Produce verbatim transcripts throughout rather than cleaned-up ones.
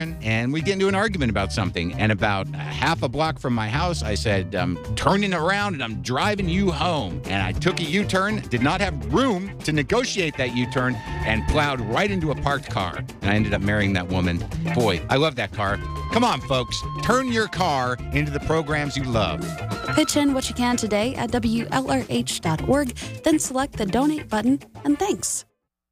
and we get into an argument about something. And about half a block from my house, I said, I'm turning around and I'm driving you home. And I took a U-turn, did not have room to negotiate that U-turn, and plowed right into a parked car. And I ended up marrying that woman. Boy, I love that car. Come on, folks. Turn your car into the programs you love. Pitch in what you can today at W L R H dot org, then select the donate button, and thanks.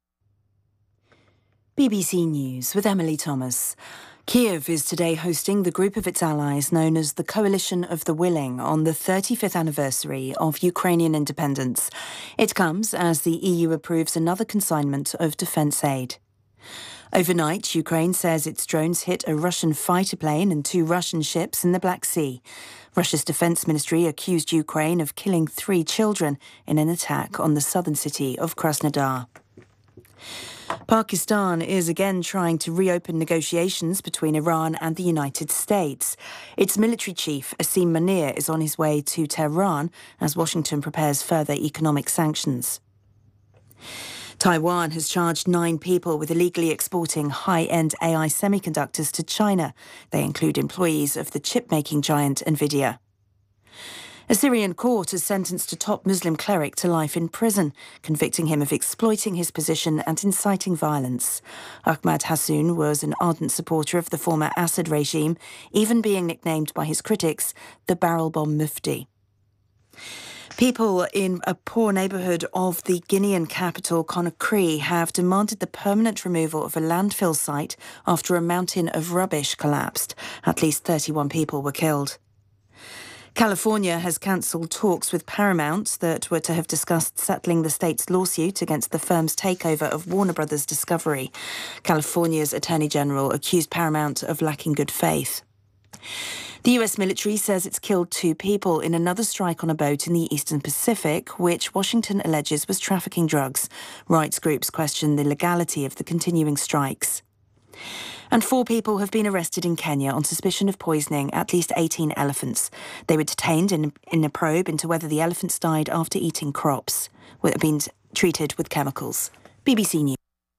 B B C News with Emily Thomas. Kiev is today hosting the group of its allies known as the Coalition of the Willing on the thirty-fifth anniversary of Ukrainian independence. It comes as the E U approves another consignment of defence aid. Overnight, Ukraine says its drones hit a Russian fighter plane and two Russian ships in the Black Sea. Russia's defence ministry accused Ukraine of killing three children in an attack on the southern city of Krasnodar. Pakistan is again trying to reopen negotiations between Iran and the United States. Its military chief, Asim Munir, is on his way to Tehran as Washington prepares further economic sanctions. Taiwan has charged nine people with illegally exporting high-end A I semiconductors to China. They include employees of the chip-making giant NVIDIA. A Syrian court has sentenced a top Muslim cleric to life in prison, convicting him of exploiting his position and inciting violence. Ahmad Hassoun was an ardent supporter of the former Assad regime, even being nicknamed by his critics the barrel bomb mufti. People in a poor neighbourhood of the Guinean capital, Conakry, have demanded the permanent removal of a landfill site after a mountain of rubbish collapsed. At least thirty-one people were killed. California has cancelled talks with Paramount that were to have discussed settling the state's lawsuit against the firm's takeover of Warner Brothers Discovery. California's Attorney General accused Paramount of lacking good faith. The U S military says it's killed two people in another strike on a boat in the Eastern Pacific, which Washington alleges was trafficking drugs. Rights groups question the legality of the continuing strikes. And four people have been arrested in Kenya on suspicion of poisoning at least eighteen elephants. They were detained in, in a probe into whether the elephants died after eating crops that had been treated with chemicals. B B C News.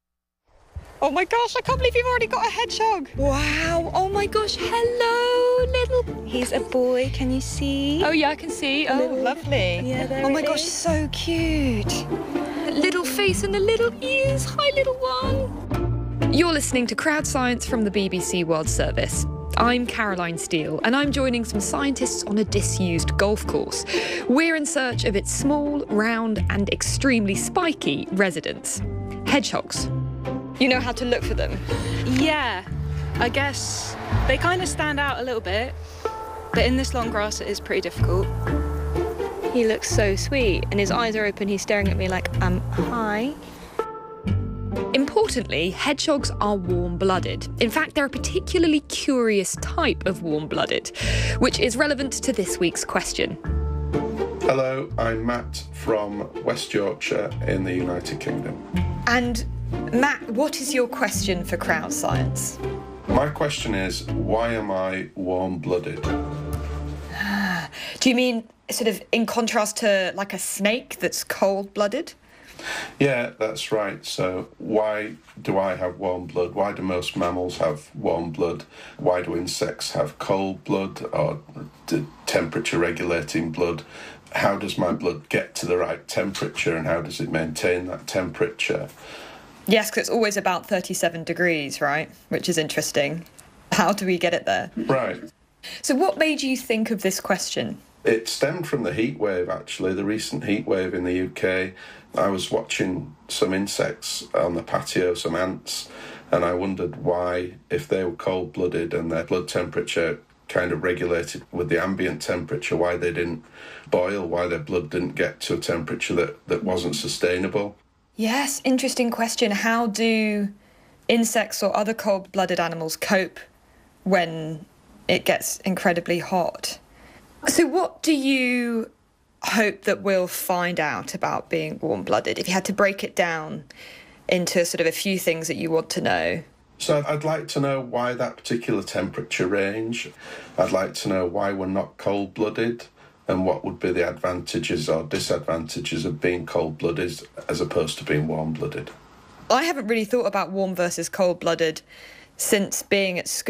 Oh my gosh, I can't believe you've already got a hedgehog. Wow, oh my gosh, hello, little... He's a boy, can you see? Oh yeah, I can see. Oh, little, lovely. Yeah, there oh my it gosh, is. so cute. The little face and the little ears. Hi, little one. You're listening to Crowd Science from the B B C World Service. I'm Caroline Steele, and I'm joining some scientists on a disused golf course. We're in search of its small, round, and extremely spiky residents, hedgehogs. You know how to look for them? Yeah, I guess they kind of stand out a little bit, but in this long grass it is pretty difficult. He looks so sweet, and his eyes are open. He's staring at me like, um, hi. Importantly, hedgehogs are warm-blooded. In fact, they're a particularly curious type of warm-blooded, which is relevant to this week's question. Hello, I'm Matt from West Yorkshire in the United Kingdom. And Matt, what is your question for Crowd Science? My question is, why am I warm-blooded? Do you mean sort of in contrast to like a snake that's cold-blooded? Yeah, that's right. So why do I have warm blood? Why do most mammals have warm blood? Why do insects have cold blood or temperature regulating blood? How does my blood get to the right temperature and how does it maintain that temperature? Yes, because it's always about thirty-seven degrees, right? Which is interesting. How do we get it there? Right. So what made you think of this question? It stemmed from the heat wave, actually, the recent heat wave in the U K. I was watching some insects on the patio, some ants, and I wondered why, if they were cold-blooded and their blood temperature kind of regulated with the ambient temperature, why they didn't boil, why their blood didn't get to a temperature that, that wasn't sustainable. Yes, interesting question. How do insects or other cold-blooded animals cope when it gets incredibly hot? So what do you hope that we'll find out about being warm-blooded, if you had to break it down into sort of a few things that you want to know? So I'd like to know why that particular temperature range. I'd like to know why we're not cold-blooded and what would be the advantages or disadvantages of being cold-blooded as opposed to being warm-blooded. I haven't really thought about warm versus cold-blooded since being at school.